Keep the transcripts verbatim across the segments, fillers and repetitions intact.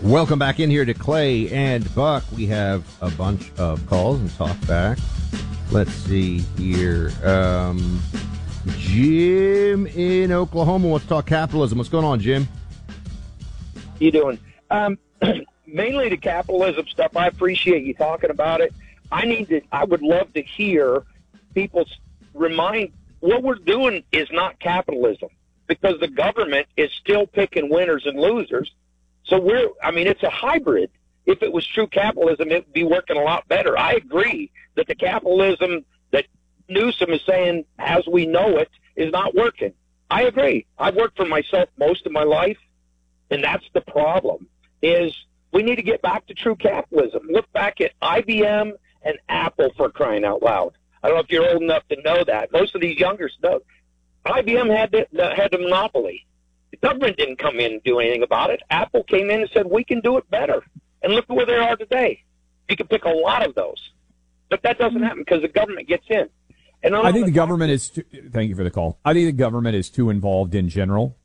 Welcome back in here to Clay and Buck. We have a bunch of calls and talk back. Let's see here. Um, Jim in Oklahoma wants to talk capitalism. What's going on, Jim? How you doing? Um, mainly the capitalism stuff. I appreciate you talking about it. I need to. I would love to hear people remind what we're doing is not capitalism, because the government is still picking winners and losers. So we're, I mean, it's a hybrid. If it was true capitalism, it would be working a lot better. I agree that the capitalism that Newsom is saying, as we know it, is not working. I agree. I've worked for myself most of my life, and that's the problem, is we need to get back to true capitalism. Look back at I B M and Apple, for crying out loud. I don't know if you're old enough to know that. Most of these youngsters know. I B M had the, had the monopoly. The government didn't come in and do anything about it. Apple came in and said, we can do it better. And look where they are today. You can pick a lot of those. But that doesn't happen because the government gets in. And I think the government is, too, thank you for the call. I think the government is too involved in general.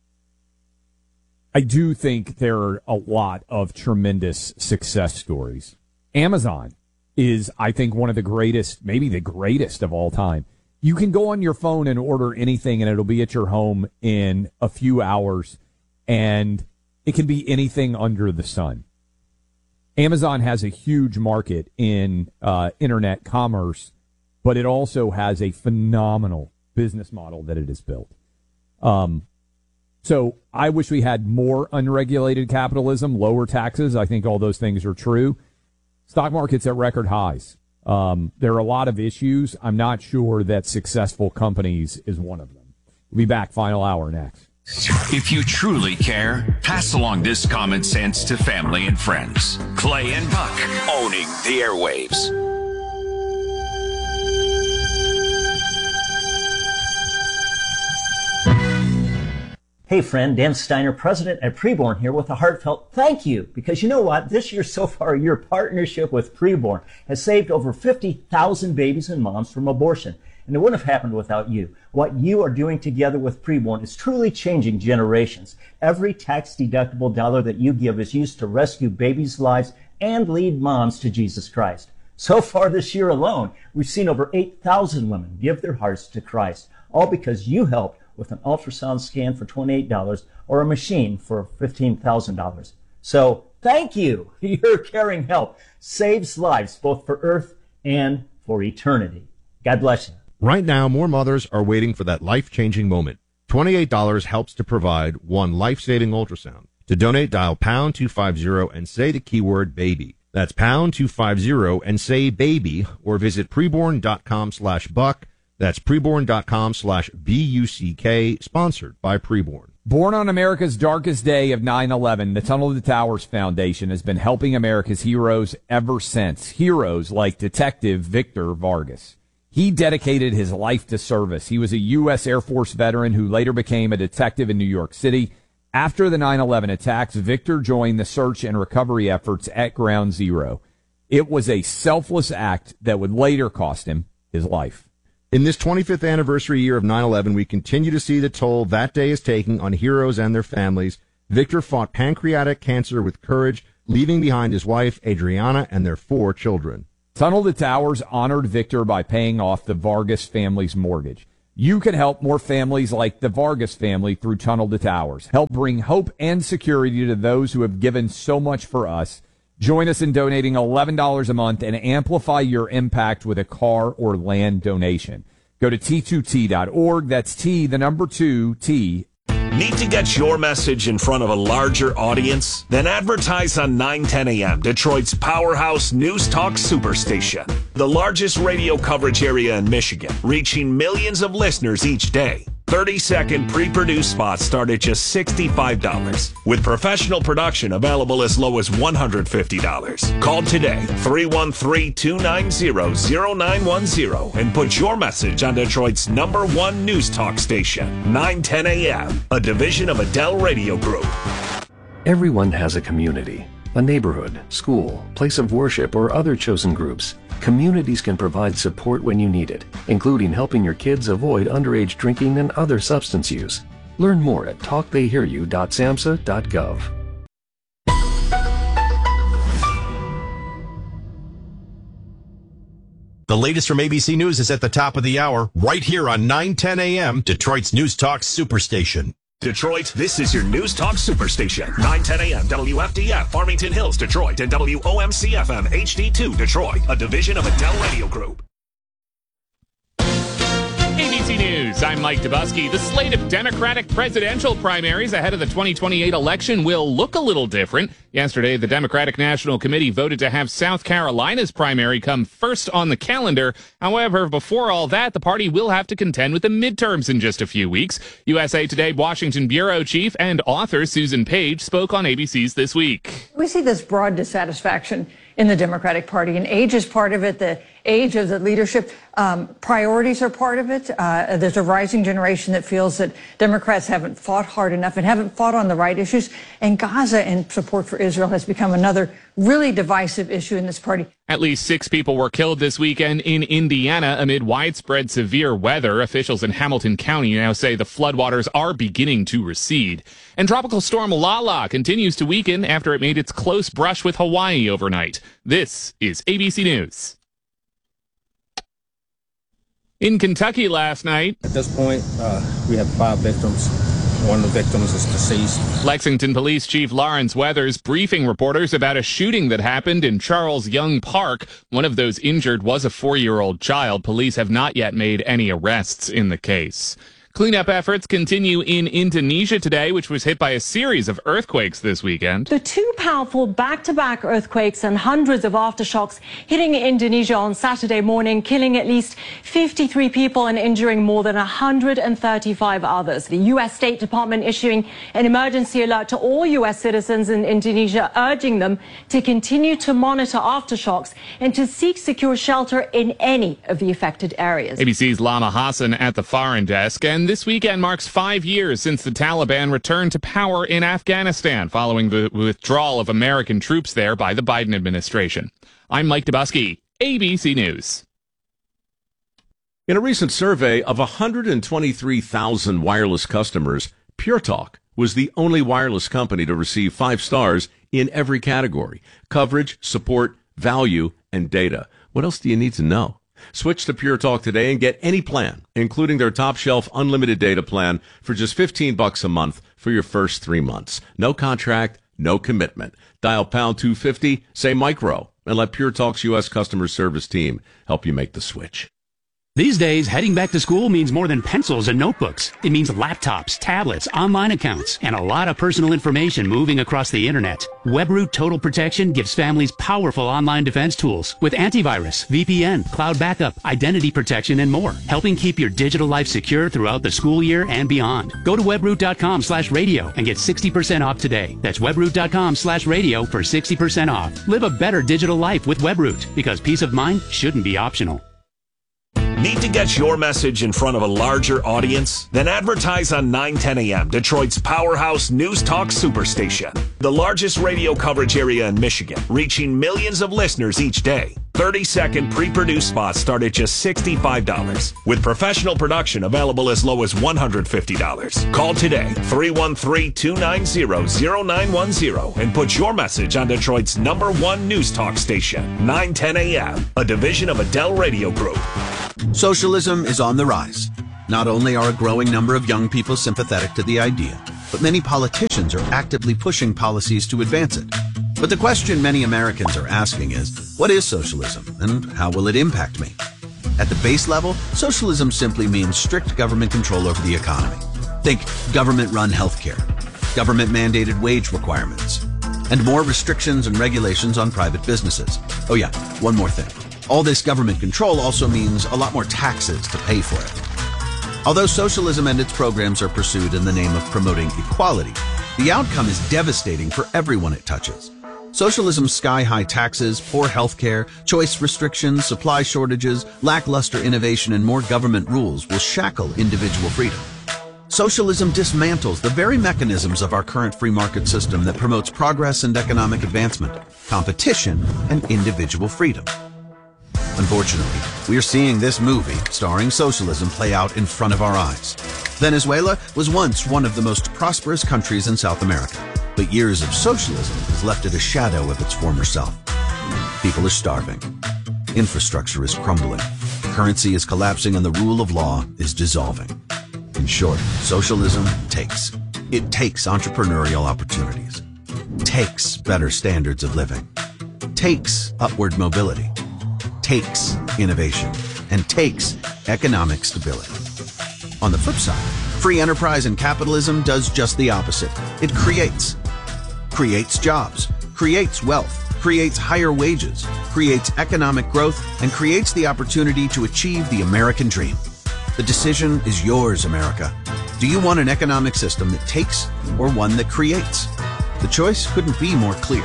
I do think there are a lot of tremendous success stories. Amazon is, I think, one of the greatest, maybe the greatest of all time. You can go on your phone and order anything, and it'll be at your home in a few hours, and it can be anything under the sun. Amazon has a huge market in uh, internet commerce, but it also has a phenomenal business model that it has built. Um, so I wish we had more unregulated capitalism, lower taxes. I think all those things are true. Stock market's at record highs. Um, there are a lot of issues. I'm not sure that successful companies is one of them. We'll be back, final hour next. If you truly care, pass along this common sense to family and friends. Clay and Buck, owning the airwaves. Hey friend, Dan Steiner, president at Preborn here with a heartfelt thank you. Because you know what? This year so far, your partnership with Preborn has saved over fifty thousand babies and moms from abortion. And it wouldn't have happened without you. What you are doing together with Preborn is truly changing generations. Every tax-deductible dollar that you give is used to rescue babies' lives and lead moms to Jesus Christ. So far this year alone, we've seen over eight thousand women give their hearts to Christ, all because you helped with an ultrasound scan for twenty-eight dollars or a machine for fifteen thousand dollars. So thank you. Your caring help saves lives both for earth and for eternity. God bless you. Right now, more mothers are waiting for that life-changing moment. twenty-eight dollars helps to provide one life-saving ultrasound. To donate, dial pound two fifty and say the keyword baby. That's pound two fifty and say baby, or visit preborn.com slash buck. That's preborn.com slash B-U-C-K, sponsored by Preborn. Born on America's darkest day of nine eleven, the Tunnel to Towers Foundation has been helping America's heroes ever since. Heroes like Detective Victor Vargas. He dedicated his life to service. He was a U S Air Force veteran who later became a detective in New York City. After the nine eleven attacks, Victor joined the search and recovery efforts at Ground Zero. It was a selfless act that would later cost him his life. In this twenty-fifth anniversary year of nine eleven, we continue to see the toll that day is taking on heroes and their families. Victor fought pancreatic cancer with courage, leaving behind his wife, Adriana, and their four children. Tunnel to Towers honored Victor by paying off the Vargas family's mortgage. You can help more families like the Vargas family through Tunnel to Towers. Help bring hope and security to those who have given so much for us. Join us in donating eleven dollars a month and amplify your impact with a car or land donation. Go to T two T dot org. That's T, the number two, T. Need to get your message in front of a larger audience? Then advertise on nine ten A M, Detroit's powerhouse news talk superstation. The largest radio coverage area in Michigan, reaching millions of listeners each day. thirty-second pre-produced spots start at just sixty-five dollars, with professional production available as low as one hundred fifty dollars. Call today, three one three, two nine zero, zero nine one zero, and put your message on Detroit's number one news talk station, nine ten A M, a division of Adele Radio Group. Everyone has a community, a neighborhood, school, place of worship, or other chosen groups. Communities can provide support when you need it, including helping your kids avoid underage drinking and other substance use. Learn more at talk they hear you dot samhsa dot gov. The latest from A B C News is at the top of the hour, right here on nine ten a.m., Detroit's News Talk Superstation. Detroit, this is your News Talk Superstation. nine ten a.m. W F D F, Farmington Hills, Detroit, and W O M C F M H D two, Detroit, a division of Adele Radio Group. A B C News, I'm Mike Dubusky. The slate of Democratic presidential primaries ahead of the twenty twenty-eight election will look a little different. Yesterday, the Democratic National Committee voted to have South Carolina's primary come first on the calendar. However, before all that, the party will have to contend with the midterms in just a few weeks. U S A Today Washington bureau chief and author Susan Page spoke on A B C's This Week. We see this broad dissatisfaction in the Democratic Party, and age is part of it. The age of the leadership, um, priorities are part of it. Uh, there's a rising generation that feels that Democrats haven't fought hard enough and haven't fought on the right issues. And Gaza and support for Israel has become another really divisive issue in this party. At least six people were killed this weekend in Indiana amid widespread severe weather. Officials in Hamilton County now say the floodwaters are beginning to recede. And Tropical Storm Lala continues to weaken after it made its close brush with Hawaii overnight. This is A B C News. In Kentucky last night, at this point, uh, we have five victims. One of the victims is deceased. Lexington Police Chief Lawrence Weathers briefing reporters about a shooting that happened in Charles Young Park. One of those injured was a four-year-old child. Police have not yet made any arrests in the case. Cleanup efforts continue in Indonesia today, which was hit by a series of earthquakes this weekend. The two powerful back-to-back earthquakes and hundreds of aftershocks hitting Indonesia on Saturday morning, killing at least fifty-three people and injuring more than one hundred thirty-five others. The U S State Department issuing an emergency alert to all U S citizens in Indonesia, urging them to continue to monitor aftershocks and to seek secure shelter in any of the affected areas. A B C's Lama Hassan at the foreign desk. And this weekend marks five years since the Taliban returned to power in Afghanistan following the withdrawal of American troops there by the Biden administration. I'm Mike Dubusky, A B C News. In a recent survey of one hundred twenty-three thousand wireless customers, Pure Talk was the only wireless company to receive five stars in every category: coverage, support, value, and data. What else do you need to know? Switch to Pure Talk today and get any plan, including their top shelf unlimited data plan, for just fifteen bucks a month for your first three months. No contract, no commitment. Dial pound two fifty, say micro, and let Pure Talk's U S customer service team help you make the switch. These days, heading back to school means more than pencils and notebooks. It means laptops, tablets, online accounts, and a lot of personal information moving across the internet. WebRoot Total Protection gives families powerful online defense tools with antivirus, V P N, cloud backup, identity protection, and more, helping keep your digital life secure throughout the school year and beyond. Go to webroot.com slash radio and get sixty percent off today. That's webroot.com slash radio for sixty percent off. Live a better digital life with WebRoot, because peace of mind shouldn't be optional. Need to get your message in front of a larger audience? Then advertise on nine ten a.m., Detroit's powerhouse News Talk Superstation. The largest radio coverage area in Michigan, reaching millions of listeners each day. thirty-second pre-produced spots start at just sixty-five dollars, with professional production available as low as one hundred fifty dollars. Call today, three one three, two nine zero, zero nine one zero, and put your message on Detroit's number one News Talk station, nine ten a.m., a division of Adele Radio Group. Socialism is on the rise. Not only are a growing number of young people sympathetic to the idea, but many politicians are actively pushing policies to advance it. But the question many Americans are asking is, what is socialism and how will it impact me? At the base level, socialism simply means strict government control over the economy. Think government-run healthcare, government-mandated wage requirements, and more restrictions and regulations on private businesses. Oh yeah, one more thing. All this government control also means a lot more taxes to pay for it. Although socialism and its programs are pursued in the name of promoting equality, the outcome is devastating for everyone it touches. Socialism's sky-high taxes, poor health care, choice restrictions, supply shortages, lackluster innovation, and more government rules will shackle individual freedom. Socialism dismantles the very mechanisms of our current free market system that promotes progress and economic advancement, competition, and individual freedom. Unfortunately, we are seeing this movie starring socialism play out in front of our eyes. Venezuela was once one of the most prosperous countries in South America, but years of socialism has left it a shadow of its former self. People are starving. Infrastructure is crumbling. Currency is collapsing and the rule of law is dissolving. In short, socialism takes. It takes entrepreneurial opportunities. Takes better standards of living. Takes upward mobility. Takes innovation. And takes economic stability. On the flip side, free enterprise and capitalism does just the opposite. It creates. Creates jobs. Creates wealth. Creates higher wages. Creates economic growth. And creates the opportunity to achieve the American dream. The decision is yours, America. Do you want an economic system that takes or one that creates? The choice couldn't be more clear.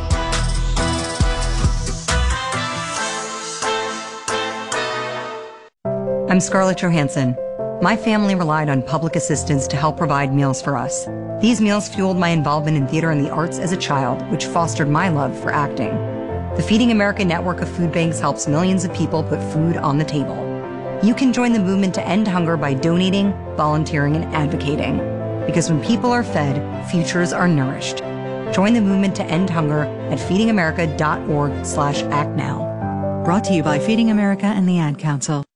I'm Scarlett Johansson. My family relied on public assistance to help provide meals for us. These meals fueled my involvement in theater and the arts as a child, which fostered my love for acting. The Feeding America network of food banks helps millions of people put food on the table. You can join the movement to end hunger by donating, volunteering, and advocating. Because when people are fed, futures are nourished. Join the movement to end hunger at feedingamerica.org slash act now. Brought to you by Feeding America and the Ad Council.